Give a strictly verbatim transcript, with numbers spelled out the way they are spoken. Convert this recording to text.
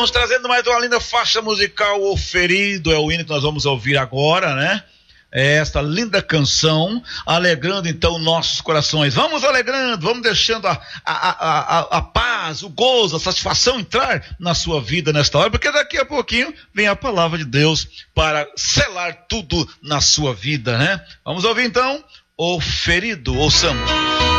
Vamos trazendo mais uma linda faixa musical, O Ferido, é o hino que nós vamos ouvir agora, né? É esta linda canção, alegrando então nossos corações. Vamos alegrando, vamos deixando a, a, a, a, a paz, o gozo, a satisfação entrar na sua vida nesta hora, porque daqui a pouquinho vem a palavra de Deus para selar tudo na sua vida, né? Vamos ouvir então O Ferido, ouçamos.